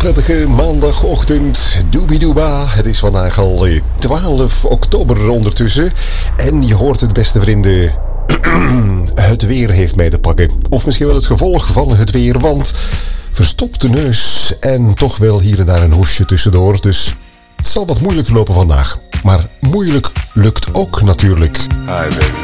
prettige maandagochtend. Doobidooba. Het is vandaag al 12 oktober ondertussen. En je hoort het, beste vrienden. Het weer heeft mij te pakken. Of misschien wel het gevolg van het weer, want verstopte neus en toch wel hier en daar een hoesje tussendoor. Dus het zal wat moeilijk lopen vandaag. Maar moeilijk lukt ook natuurlijk. Hi baby.